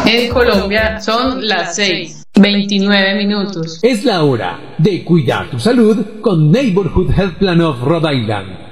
En Colombia son las 6:29. Es la hora de cuidar tu salud con Neighborhood Health Plan of Rhode Island.